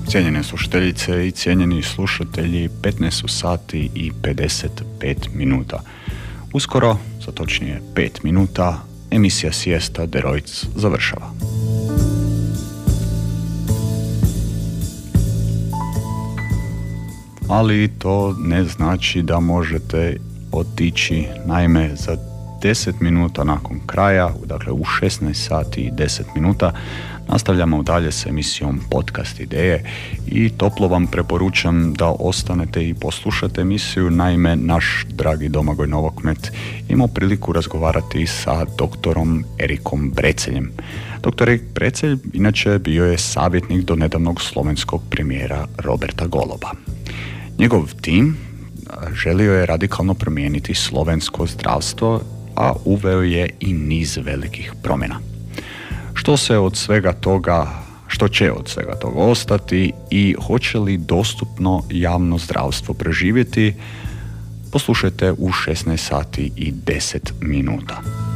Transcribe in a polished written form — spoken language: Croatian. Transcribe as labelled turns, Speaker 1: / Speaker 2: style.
Speaker 1: Cijenjene slušateljice i cijenjeni slušatelji, 15 su sati i 55 minuta. Uskoro, za točnije 5 minuta, emisija Siesta der Reutz završava. Ali to ne znači da možete otići, naime za 10 minuta nakon kraja, dakle u 16 sati i 10 minuta, nastavljamo dalje s emisijom Podcast Ideje i toplo vam preporučam da ostanete i poslušate emisiju. Naime, naš dragi Domagoj Novokmet imao priliku razgovarati sa doktorom Erikom Breceljem. Doktor Erik Brecelj inače bio je savjetnik do nedavnog slovenskog premijera Roberta Goloba. Njegov tim želio je radikalno promijeniti slovensko zdravstvo, a uveo je i niz velikih promjena. Što će od svega toga ostati i hoće li dostupno javno zdravstvo preživjeti, poslušajte u 16 sati i 10 minuta.